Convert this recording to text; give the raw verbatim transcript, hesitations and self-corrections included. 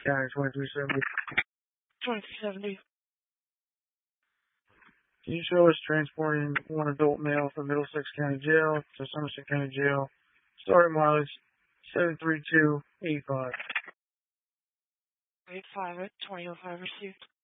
County, twenty-three seventy. twenty-three seventy. Can you show us transporting one adult male from Middlesex County Jail to Somerset County Jail? Starting mileage seven three two eight five. eight five at twenty oh five received.